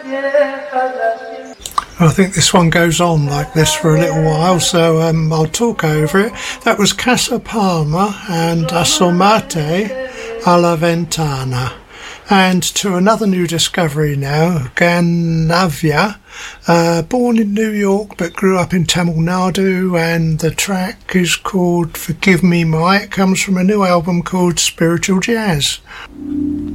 I think this one goes on like this for a little while, so I'll talk over it. That was Casa Palma and Asomate alla Ventana. And to another new discovery now, Ganavia, born in New York but grew up in Tamil Nadu, and the track is called Forgive Me Ma. It comes from a new album called Spiritual Jazz.